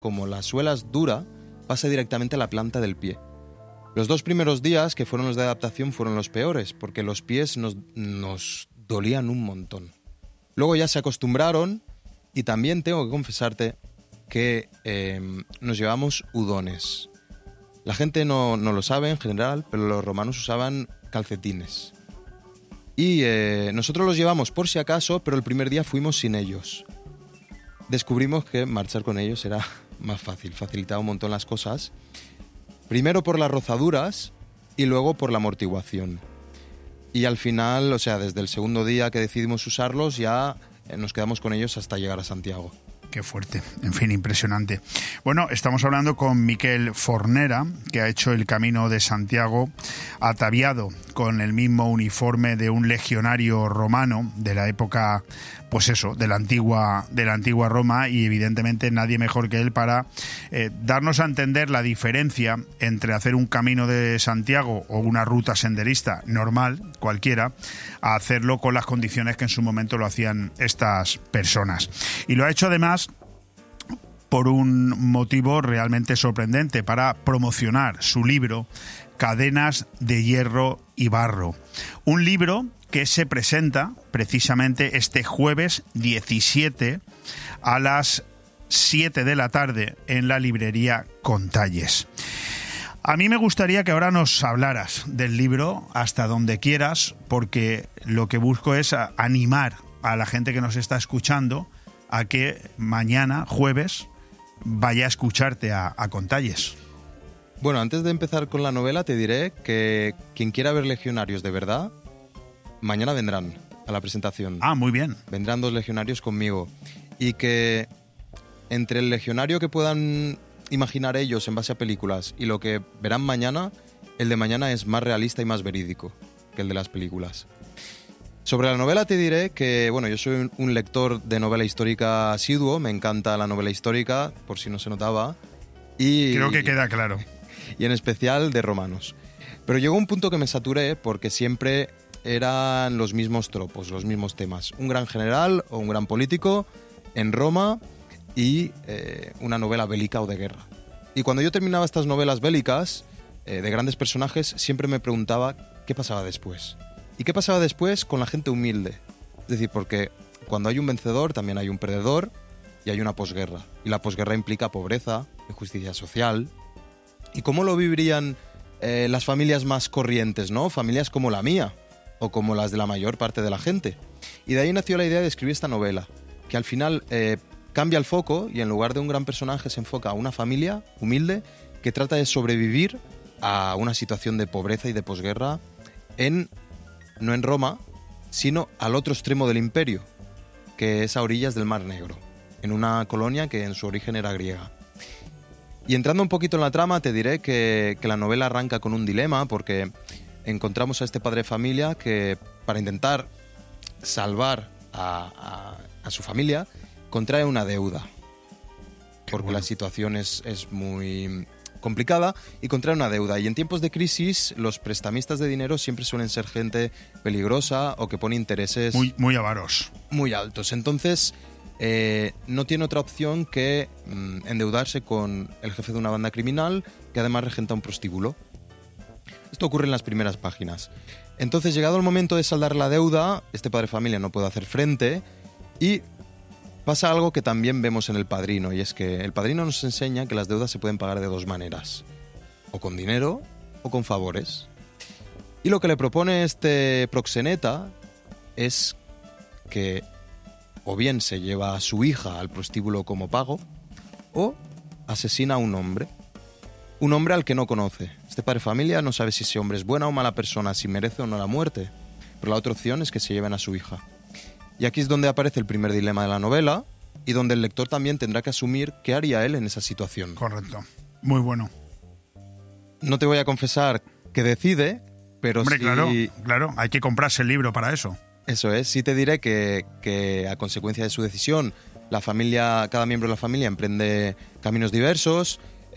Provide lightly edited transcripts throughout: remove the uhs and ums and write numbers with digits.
como la suela es dura, pasa directamente a la planta del pie. Los 2 primeros días, que fueron los de adaptación, fueron los peores, porque los pies nos dolían un montón. Luego ya se acostumbraron y también tengo que confesarte que nos llevamos udones. La gente no lo sabe en general, pero los romanos usaban calcetines. Y nosotros los llevamos por si acaso, pero el primer día fuimos sin ellos. Descubrimos que marchar con ellos era más fácil, facilitaba un montón las cosas. Primero por las rozaduras y luego por la amortiguación. Y al final, o sea, desde el segundo día que decidimos usarlos, ya nos quedamos con ellos hasta llegar a Santiago. Qué fuerte, en fin, impresionante. Bueno, estamos hablando con Miquel Fornera, que ha hecho el Camino de Santiago ataviado con el mismo uniforme de un legionario romano de la época, pues eso, de la antigua Roma, y evidentemente nadie mejor que él para darnos a entender la diferencia entre hacer un Camino de Santiago o una ruta senderista normal, cualquiera, a hacerlo con las condiciones que en su momento lo hacían estas personas. Y lo ha hecho además por un motivo realmente sorprendente, para promocionar su libro Cadenas de Hierro y Barro. Un libro que se presenta precisamente este jueves 17 a las 7 de la tarde en la librería Contalles. A mí me gustaría que ahora nos hablaras del libro hasta donde quieras, porque lo que busco es animar a la gente que nos está escuchando a que mañana, jueves, vaya a escucharte a Contalles. Bueno, antes de empezar con la novela te diré que quien quiera ver legionarios de verdad, mañana vendrán a la presentación. Ah, muy bien. Vendrán 2 legionarios conmigo. Y que entre el legionario que puedan imaginar ellos en base a películas y lo que verán mañana, el de mañana es más realista y más verídico que el de las películas. Sobre la novela te diré que, bueno, yo soy un lector de novela histórica asiduo, me encanta la novela histórica, por si no se notaba. Y creo que queda claro. Y en especial de romanos. Pero llegó un punto que me saturé porque siempre eran los mismos tropos, los mismos temas. Un gran general o un gran político en Roma y una novela bélica o de guerra. Y cuando yo terminaba estas novelas bélicas de grandes personajes, siempre me preguntaba qué pasaba después. ¿Y qué pasaba después con la gente humilde? Es decir, porque cuando hay un vencedor también hay un perdedor y hay una posguerra. Y la posguerra implica pobreza, injusticia social. ¿Y cómo lo vivirían las familias más corrientes, ¿no? Familias como la mía o como las de la mayor parte de la gente. Y de ahí nació la idea de escribir esta novela, que al final cambia el foco y en lugar de un gran personaje se enfoca a una familia humilde que trata de sobrevivir a una situación de pobreza y de posguerra no en Roma, sino al otro extremo del imperio, que es a orillas del Mar Negro, en una colonia que en su origen era griega. Y entrando un poquito en la trama, te diré que la novela arranca con un dilema, porque encontramos a este padre de familia que, para intentar salvar a su familia, contrae una deuda. Porque la situación es muy complicada y contrae una deuda. Y en tiempos de crisis, los prestamistas de dinero siempre suelen ser gente peligrosa o que pone intereses muy avaros, muy altos. Entonces, no tiene otra opción que endeudarse con el jefe de una banda criminal que además regenta un prostíbulo. Esto ocurre en las primeras páginas. Entonces, llegado el momento de saldar la deuda, este padre de familia no puede hacer frente y pasa algo que también vemos en El Padrino, y es que El Padrino nos enseña que las deudas se pueden pagar de 2 maneras, o con dinero o con favores. Y lo que le propone este proxeneta es que o bien se lleva a su hija al prostíbulo como pago, o asesina a un hombre al que no conoce. Este padre de familia no sabe si ese hombre es buena o mala persona, si merece o no la muerte, pero la otra opción es que se lleven a su hija. Y aquí es donde aparece el primer dilema de la novela y donde el lector también tendrá que asumir qué haría él en esa situación. Correcto. Muy bueno. No te voy a confesar que decide, pero hombre, sí... claro, hay que comprarse el libro para eso. Eso es, sí te diré que a consecuencia de su decisión, cada miembro de la familia emprende caminos diversos,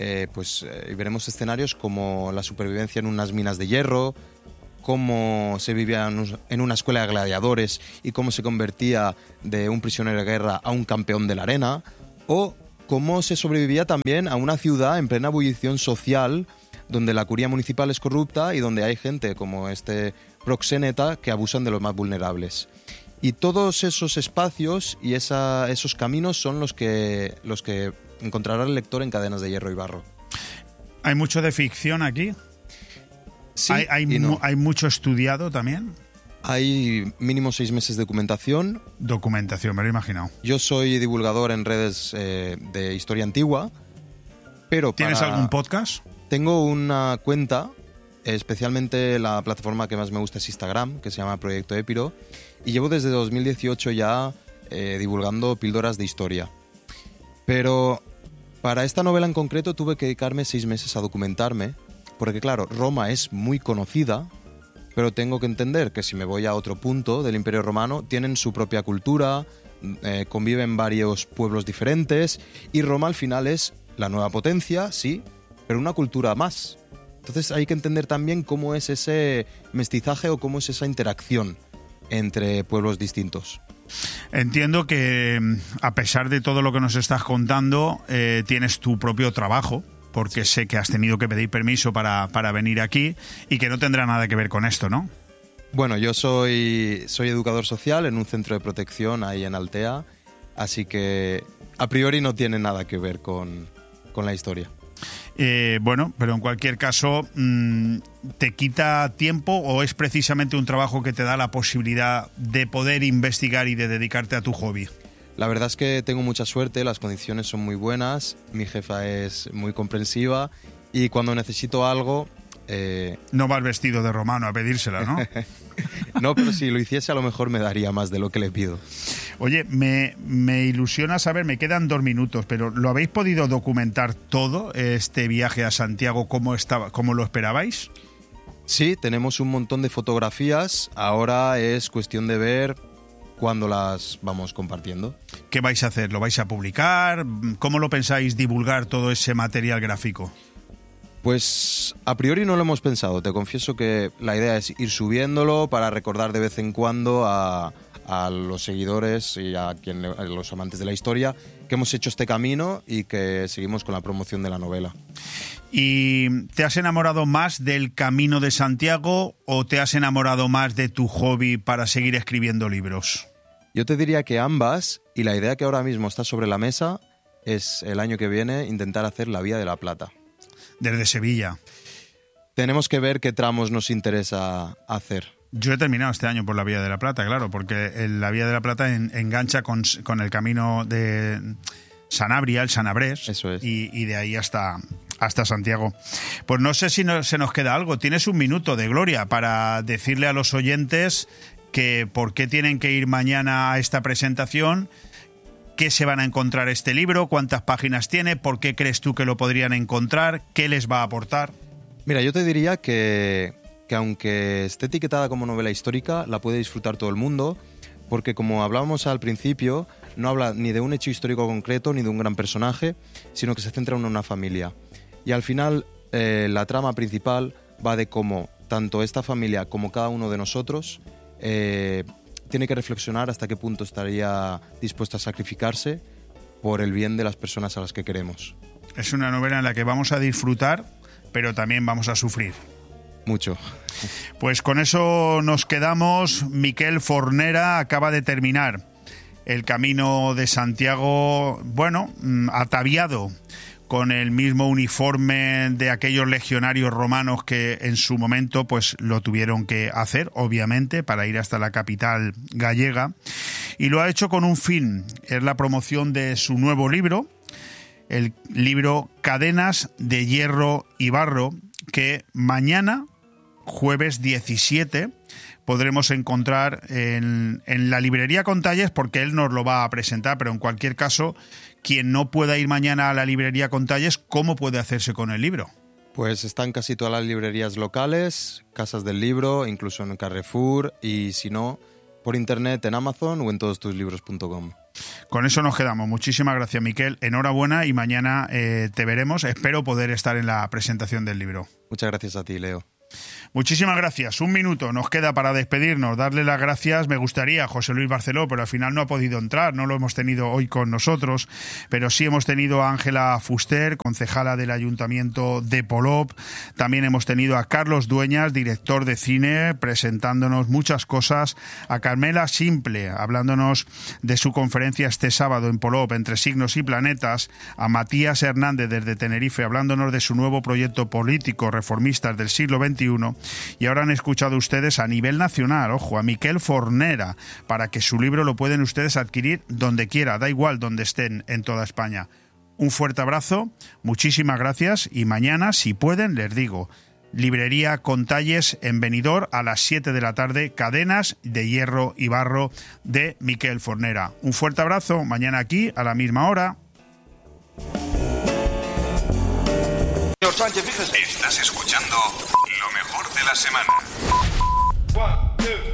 y veremos escenarios como la supervivencia en unas minas de hierro, cómo se vivía en una escuela de gladiadores y cómo se convertía de un prisionero de guerra a un campeón de la arena, o cómo se sobrevivía también a una ciudad en plena ebullición social, donde la curia municipal es corrupta y donde hay gente como este proxeneta que abusan de los más vulnerables. Y todos esos espacios y esos caminos son los que encontrará el lector en Cadenas de Hierro y Barro. ¿Hay mucho de ficción aquí? Sí, ¿Hay mucho estudiado también? Hay mínimo 6 meses de documentación. Documentación, me lo he imaginado. Yo soy divulgador en redes de historia antigua, pero ¿Tienes algún podcast? Tengo una cuenta, especialmente la plataforma que más me gusta es Instagram, que se llama Proyecto Épiro, y llevo desde 2018 ya divulgando píldoras de historia. Pero para esta novela en concreto tuve que dedicarme 6 meses a documentarme, porque claro, Roma es muy conocida, pero tengo que entender que si me voy a otro punto del Imperio Romano, tienen su propia cultura, conviven varios pueblos diferentes, y Roma al final es la nueva potencia, sí, pero una cultura más. Entonces hay que entender también cómo es ese mestizaje o cómo es esa interacción entre pueblos distintos. Entiendo que, a pesar de todo lo que nos estás contando, tienes tu propio trabajo, porque sé que has tenido que pedir permiso para venir aquí y que no tendrá nada que ver con esto, ¿no? Bueno, yo soy educador social en un centro de protección ahí en Altea, así que a priori no tiene nada que ver con la historia. Bueno, pero en cualquier caso, ¿te quita tiempo o es precisamente un trabajo que te da la posibilidad de poder investigar y de dedicarte a tu hobby? La verdad es que tengo mucha suerte, las condiciones son muy buenas, mi jefa es muy comprensiva y cuando necesito algo... No vas vestido de romano a pedírsela, ¿no? No, pero si lo hiciese a lo mejor me daría más de lo que le pido. Oye, me ilusiona saber, me quedan 2 minutos, pero ¿lo habéis podido documentar todo, este viaje a Santiago, cómo lo esperabais? Sí, tenemos un montón de fotografías, ahora es cuestión de ver cuándo las vamos compartiendo. ¿Qué vais a hacer? ¿Lo vais a publicar? ¿Cómo lo pensáis divulgar todo ese material gráfico? Pues a priori no lo hemos pensado, te confieso que la idea es ir subiéndolo para recordar de vez en cuando a los seguidores y a los amantes de la historia que hemos hecho este camino y que seguimos con la promoción de la novela. ¿Y te has enamorado más del Camino de Santiago o te has enamorado más de tu hobby para seguir escribiendo libros? Yo te diría que ambas, y la idea que ahora mismo está sobre la mesa es el año que viene intentar hacer la Vía de la Plata. Desde Sevilla. Tenemos que ver qué tramos nos interesa hacer. Yo he terminado este año por la Vía de la Plata, claro, porque la Vía de la Plata engancha con el camino de Sanabria, el Sanabrés. Eso es. Y de ahí hasta Santiago. Pues no sé si se nos queda algo. Tienes un minuto de gloria para decirle a los oyentes que por qué tienen que ir mañana a esta presentación, qué se van a encontrar este libro, cuántas páginas tiene, por qué crees tú que lo podrían encontrar, qué les va a aportar. Mira, yo te diría que aunque esté etiquetada como novela histórica, la puede disfrutar todo el mundo, porque como hablábamos al principio, no habla ni de un hecho histórico concreto ni de un gran personaje, sino que se centra en una familia. Y al final, la trama principal va de cómo tanto esta familia como cada uno de nosotros tiene que reflexionar hasta qué punto estaría dispuesto a sacrificarse por el bien de las personas a las que queremos. Es una novela en la que vamos a disfrutar, pero también vamos a sufrir. Mucho. Pues con eso nos quedamos. Miquel Fornera acaba de terminar el Camino de Santiago, bueno, ataviado con el mismo uniforme de aquellos legionarios romanos que en su momento pues lo tuvieron que hacer, obviamente, para ir hasta la capital gallega. Y lo ha hecho con un fin, es la promoción de su nuevo libro, el libro Cadenas de Hierro y Barro, que mañana, jueves 17, podremos encontrar en la librería Contalles, porque él nos lo va a presentar, pero en cualquier caso, quien no pueda ir mañana a la librería Contalles, ¿cómo puede hacerse con el libro? Pues están casi todas las librerías locales, casas del libro, incluso en Carrefour, y si no, por internet en Amazon o en todostuslibros.com. Con eso nos quedamos. Muchísimas gracias, Miquel. Enhorabuena y mañana te veremos. Espero poder estar en la presentación del libro. Muchas gracias a ti, Leo. Muchísimas gracias. Un minuto nos queda para despedirnos. Darle las gracias. Me gustaría a José Luis Barceló, pero al final no ha podido entrar. No lo hemos tenido hoy con nosotros, pero sí hemos tenido a Ángela Fuster, concejala del Ayuntamiento de Polop. También hemos tenido a Carlos Dueñas, director de cine, presentándonos muchas cosas. A Carmela Simple, hablándonos de su conferencia este sábado en Polop, Entre signos y planetas. A Matías Hernández desde Tenerife, hablándonos de su nuevo proyecto político, Reformistas del siglo XXI. Y ahora han escuchado ustedes a nivel nacional, ojo, a Miquel Fornera, para que su libro lo pueden ustedes adquirir donde quiera, da igual donde estén en toda España. Un fuerte abrazo, muchísimas gracias y mañana, si pueden, les digo, Librería Contalles en Benidorm a las 7 de la tarde, Cadenas de Hierro y Barro de Miquel Fornera. Un fuerte abrazo, mañana aquí a la misma hora. Señor Sánchez, fíjese. Estás escuchando lo mejor de la semana. 1, 2.